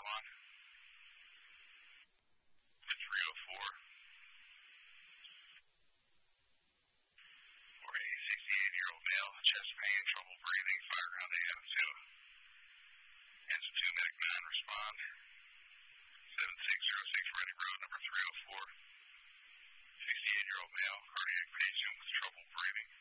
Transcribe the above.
respond. 304. For a 68-year-old male, chest pain, trouble breathing, fire ground AM2. Answer 2, Medic 9, respond. 7606 Reading Road, number 304. 68-year-old male, cardiac patient with trouble breathing.